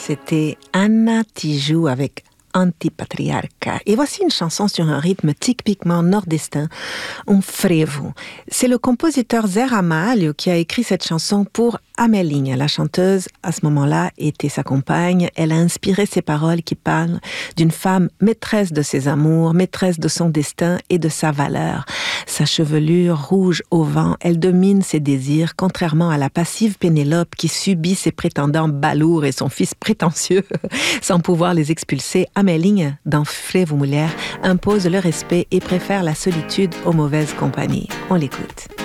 C'était Anna Tijoux avec Antipatriarca. Et voici une chanson sur un rythme typiquement nordestin, un frevo. C'est le compositeur Zé Ramalho qui a écrit cette chanson pour Amélinha. La chanteuse, à ce moment-là, était sa compagne. Elle a inspiré ces paroles qui parlent d'une femme maîtresse de ses amours, maîtresse de son destin et de sa valeur. Sa chevelure rouge au vent, elle domine ses désirs, contrairement à la passive Pénélope qui subit ses prétendants balourds et son fils prétentieux sans pouvoir les expulser. Amélinha, dans Frevo Mulher, impose le respect et préfère la solitude aux mauvaises compagnies. On l'écoute.